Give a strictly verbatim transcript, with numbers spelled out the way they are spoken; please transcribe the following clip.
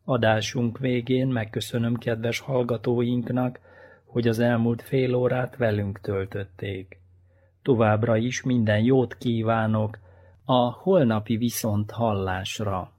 Adásunk végén megköszönöm kedves hallgatóinknak, hogy az elmúlt fél órát velünk töltötték. Továbbra is minden jót kívánok a holnapi viszonthallásra.